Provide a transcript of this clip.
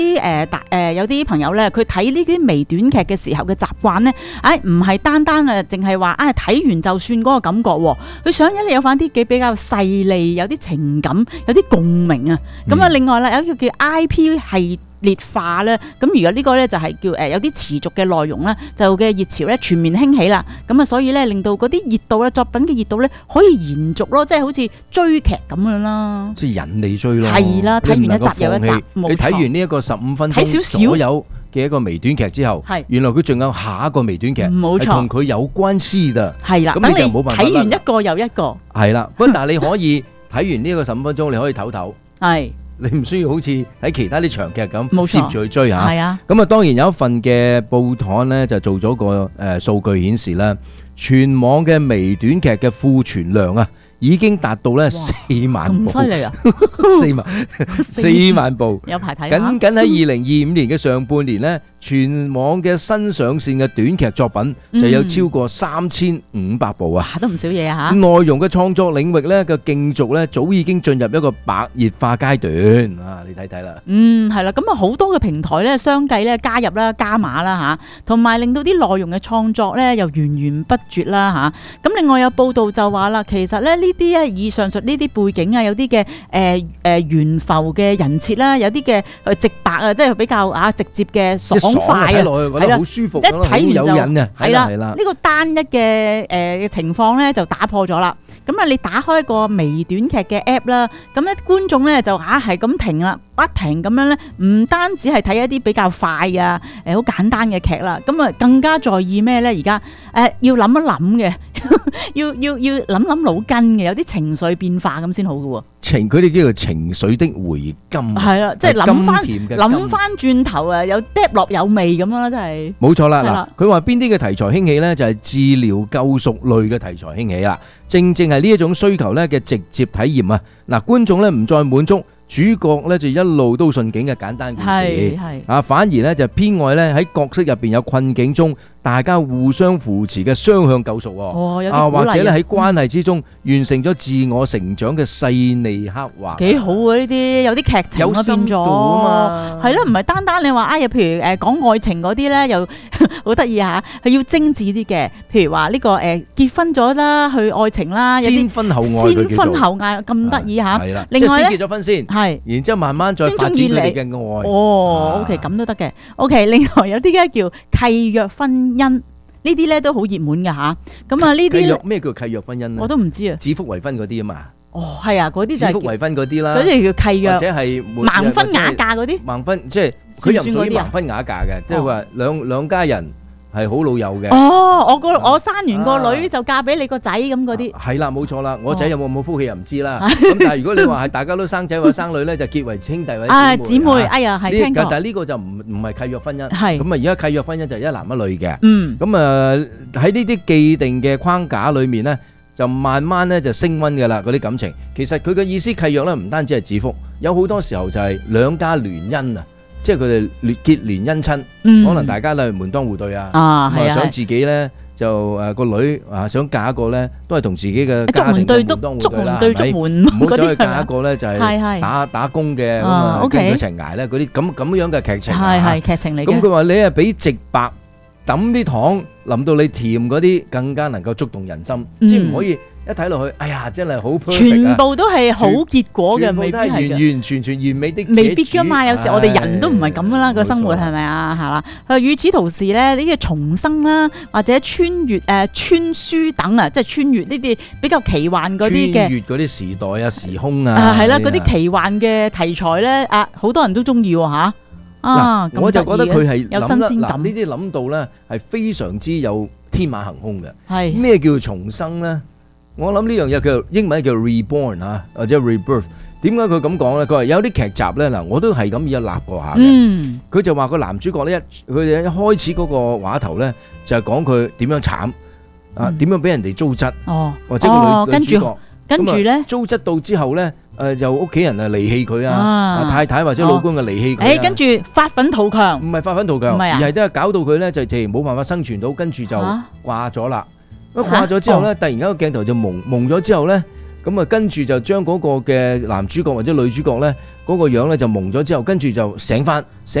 有啲朋友咧，佢睇呢啲微短劇嘅時候嘅習慣咧，唔係單單淨係話睇完就算嗰個感覺喎，佢想有翻啲比較細膩，有啲情感，有啲共鳴啊。咁另外咧有一個叫 IP 系列化咧，咁而家呢個咧就係叫有啲持續嘅內容啦，就嘅熱潮咧全面興起啦，咁所以咧令到嗰啲熱度咧作品嘅熱度咧可以延續咯，即係好似追劇咁樣啦， 即係引你追咯。 係啦，睇完一集又一集， 你睇完呢一個15分鐘睇少少所有嘅一個微短劇之後，原來佢仲有下一個微短劇， 冇錯， 同佢有關係嘅。係啦， 咁你就冇辦法睇完一個又一個。係啦，不過但係你可以睇完呢個15分鐘，你可以唞唞。係。你唔需要好似喺其他啲長劇咁接住去追嚇。係啊。咁當然有一份嘅報刊咧就做咗個數據顯示啦，全網嘅微短劇嘅庫存量啊，已經達到咧4萬部。咁犀利啊！4萬部。有排睇。僅喺2025年嘅上半年咧，全網嘅新上線嘅短劇作品就有超過3500部啊！ 都唔少嘢嚇。 內容嘅創作領域咧嘅競逐咧，早已經進入一個白熱化階段啊！你睇睇啦。係啦，咁好多嘅平台咧，相繼咧加入啦、加碼啦嚇，同埋令到啲內容嘅創作咧又源源不絕啦嚇。咁另外有報道就話啦，其實咧呢啲以上述呢啲背景啊，有啲嘅懸浮嘅人設啦，有啲嘅直白啊，即係比較直接嘅爽快啊，係啦，好舒服， 一睇完就有癮啊，係啦， 呢個單一嘅情況咧就打破咗啦。咁你打開個微短劇嘅 app 啦，咁咧觀眾咧就係咁停啦，不停咁樣咧，唔單止係睇一啲比較快啊，好簡單嘅劇啦，咁更加在意咩咧？而家要諗一諗嘅，要諗腦筋嘅，有啲情緒變化咁先好嘅喎。 佢哋叫做情緒的回甘。 係啦，即係諗翻轉頭啊，有嗒落有味咁樣啦，真係。冇錯啦， 嗱，佢話邊啲嘅題材興起咧，就係治療救贖類嘅題材興起啦。正係呢一種需求咧嘅直接體驗啊！嗱，觀眾咧唔再滿足主角咧就一路都順境嘅簡單故事，反而咧就偏愛咧喺角色入邊有困境中，大家互相扶持嘅雙向救贖或者咧喺關係之中完成咗自我成長嘅細膩刻畫。幾好啊！呢啲有啲劇情有深度啊嘛，係咯，唔係單單你話譬如講愛情嗰啲咧，又好得意嚇，係要精緻啲嘅。譬如話呢個結婚咗啦，去愛情啦， 先婚後愛， 先婚後愛咁得意嚇。 係啦， 另外咧， 即係先結咗婚先，然之後慢慢再發展佢哋嘅愛。 OK， 咁都得嘅。OK， 另外有啲咧叫契約婚姻，呢啲咧都好熱門嘅嚇。咁啊，呢啲咩叫契約婚姻咧？ 我都唔知啊。 指腹為婚嗰啲啊嘛。 係啊，嗰啲就係指腹為婚嗰啲啦。 嗰啲叫契約， 或者係盲婚啞嫁嗰啲。 盲婚即係佢又唔屬於盲婚啞嫁嘅，即係話兩家人係好老友嘅。 我生完個女就嫁俾你個仔咁嗰啲。係啦，冇錯啦。我仔有冇福氣又唔知啦。咁但係如果你話係大家都生仔或者生女咧，就結為兄弟或者姊妹。 哎呀，係聽過。 但係呢個就唔係契約婚姻。 係。 咁啊，而家契約婚姻就係一男一女嘅。咁啊喺呢啲既定嘅框架裏面咧，就慢慢咧就升溫嘅啦。嗰啲感情其實佢嘅意思契約咧，唔單止係指腹，有好多時候就係兩家聯姻啊。即係佢哋結連姻親，可能大家咧門當戶對啊，想自己咧就個女想嫁一個咧，都係同自己嘅家庭門當戶對啦，係咪？唔好走去嫁一個咧就係打工嘅咁啊，經佢情捱咧嗰啲咁樣嘅劇情係劇情嚟嘅。 咁佢話你係俾直白揼啲糖淋到你甜嗰啲，更加能夠觸動人心，即係唔可以。一睇落去，哎呀，真係好 perfect 全部都係好結果嘅，未必係完完全全完美的， 未必噶嘛。有時我哋人都唔係咁噶啦，個生活係咪啊？係啦。佢話與此同時咧，呢啲重生啦，或者穿越穿書等啊，即係穿越呢啲比較奇幻嗰啲嘅， 穿越嗰啲時代啊、時空啊， 係啦，嗰啲奇幻嘅題材咧，好多人都中意嚇。 我就覺得佢係有新鮮感。 呢啲諗到咧係非常之有天馬行空嘅。 係咩叫重生咧？我諗呢樣嘢叫英文叫 reborn 啊，或者 rebirth。點解佢咁講咧？佢話有啲劇集咧，嗱，我都係咁一立過下嘅。佢就話個男主角咧，佢哋一開始嗰個話頭咧，就係講佢點樣慘啊，點樣俾人哋糟質，或者個女主角跟住咧糟質到之後咧，就屋企人啊離棄佢啊，太太或者老公啊離棄佢。 跟住發奮圖強， 唔係發奮圖強，而係都係搞到佢咧就自然冇辦法生存到，跟住就掛咗啦。一掛咗之後咧，突然間個鏡頭就蒙咗之後咧， 咁啊跟住就將嗰個嘅男主角或者女主角呢，嗰個樣呢就蒙咗之後，跟住就醒翻